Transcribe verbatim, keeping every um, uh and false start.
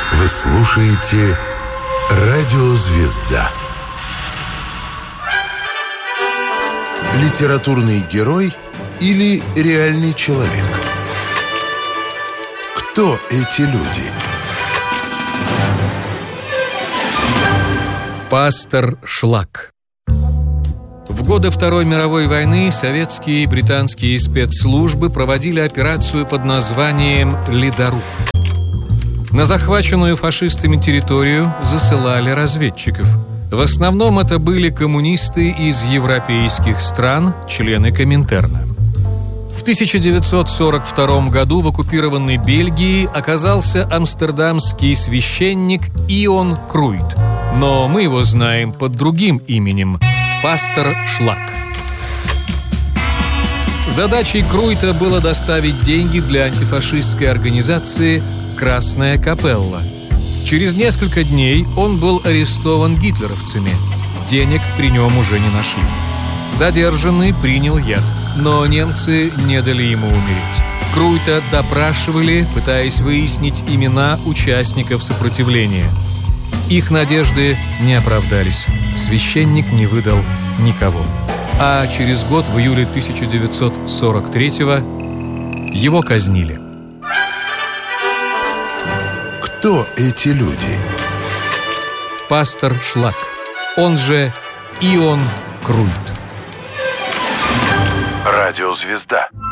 Вы слушаете «Радио Звезда». Литературный герой или реальный человек? Кто эти люди? Пастор Шлак. В годы Второй мировой войны советские и британские спецслужбы проводили операцию под названием «Ледоруб». На захваченную фашистами территорию засылали разведчиков. В основном это были коммунисты из европейских стран, члены Коминтерна. В тысяча девятьсот сорок втором году в оккупированной Бельгии оказался амстердамский священник Иоанн Круйт, но мы его знаем под другим именем – пастор Шлак. Задачей Круйта было доставить деньги для антифашистской организации «Красная капелла». Через несколько дней он был арестован гитлеровцами. Денег при нем уже не нашли. Задержанный принял яд, но немцы не дали ему умереть. Круйта допрашивали, пытаясь выяснить имена участников сопротивления. Их надежды не оправдались. Священник не выдал никого. А через год, в июле тысяча девятьсот сорок третьего, его казнили. Кто эти люди? Пастор Шлак, он же Иоанн Круйт. Радио Звезда.